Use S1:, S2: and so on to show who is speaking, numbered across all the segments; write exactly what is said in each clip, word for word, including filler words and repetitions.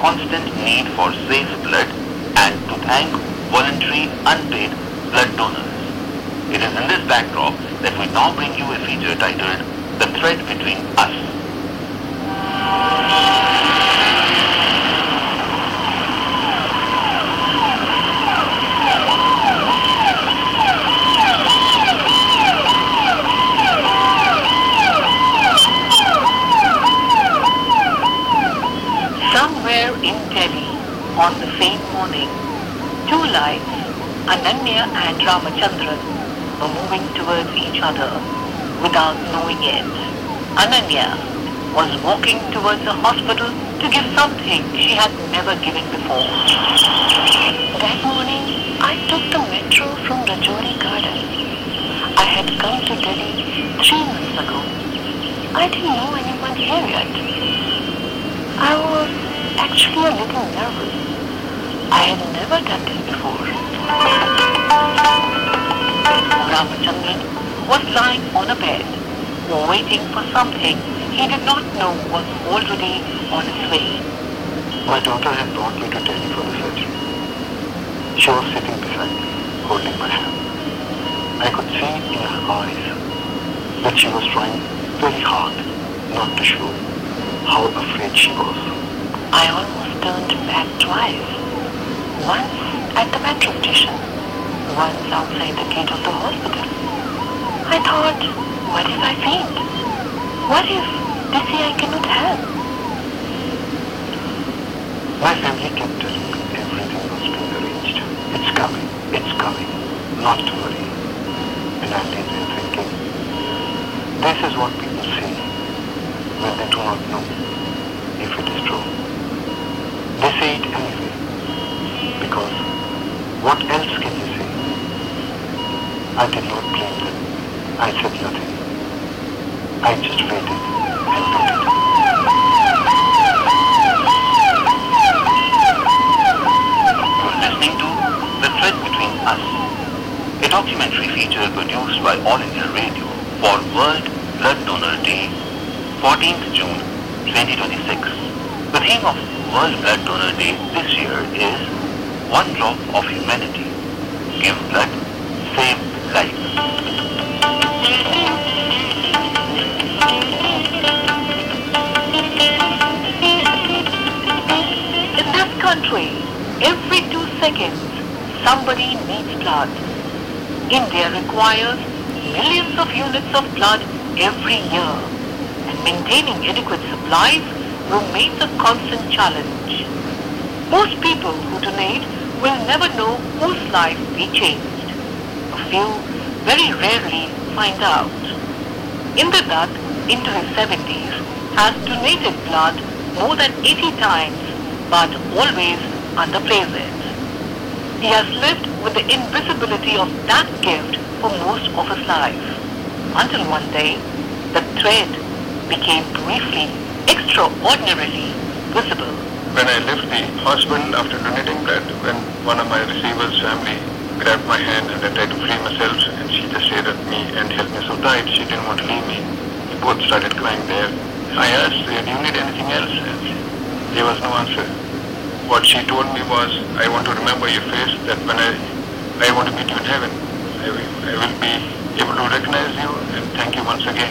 S1: constant need for safe blood and to thank voluntary unpaid blood donors. It is in this backdrop that we now bring you a feature titled The Thread Between Us.
S2: Somewhere in Delhi, on the same morning, two lights, Ananya and Ramachandran, were moving towards each other without knowing it. Ananya was walking towards a hospital to give something she had never given before. That morning, I took the metro from Rajouri Garden. I had come to Delhi three months ago. I didn't know anyone here yet. I was actually a little nervous. I had never done this before. Ramachandran was lying on a bed, waiting for something he did not know was already on its way.
S3: My daughter had brought me to Delhi for the surgery. She was sitting beside me, holding my hand. I could see in her eyes that she was trying very hard not to show how afraid she was.
S2: I almost turned back twice. Once at the metro station, once outside the gate of the hospital. I thought, what if I faint? What if they say I cannot help?
S3: My family kept telling me everything was being arranged. It's coming, it's coming, not to worry. And I lay there thinking, this is what people say when they do not know if it is true. They say it anyway, because what else can you say? I did not blame them. I said nothing. I just waited and waited.
S1: You're listening to The Thread Between Us, a documentary feature produced by All India Radio for World Blood Donor Day, fourteenth June twenty twenty-six. The theme of World Blood Donor Day this year is One Drop of Humanity. Give blood, save lives.
S2: In this country, every two seconds, somebody needs blood. India requires millions of units of blood every year, and maintaining adequate supplies remains a constant challenge. Most people who donate will never know whose life they changed. A few very rarely find out. Indranath, into his seventies, has donated blood more than eighty times, but always underplays it. He has lived with the invisibility of that gift for most of his life, until one day, the thread became briefly, extraordinarily visible.
S4: When I left the hospital after donating blood, when one of my receiver's family grabbed my hand and I tried to free myself, and she just stared at me and held me so tight, she didn't want to leave me. We both started crying there. I asked, do you need anything else? And there was no answer. What she told me was, I want to remember your face, that when I, I want to meet you in heaven, I will, I will be able to recognize you and thank you once again.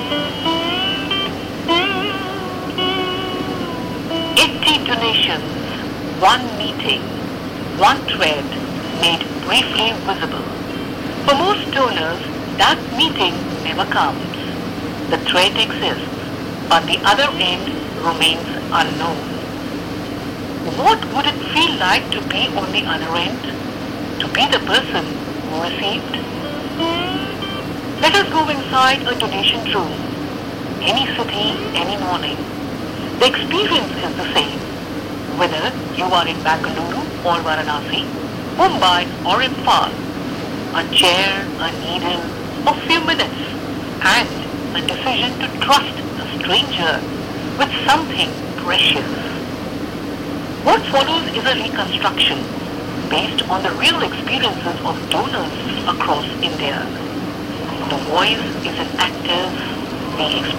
S2: eighty donations, one meeting, one thread made briefly visible. For most donors, that meeting never comes. The thread exists, but the other end remains unknown. What would it feel like to be on the other end? To be the person who received? Let us go inside a donation room. Any city, any morning. The experience is the same, whether you are in Bengaluru or Varanasi, Mumbai or Imphal. A chair, a needle, a few minutes, and a decision to trust a stranger with something precious. What follows is a reconstruction based on the real experiences of donors across India. The voice is an active, the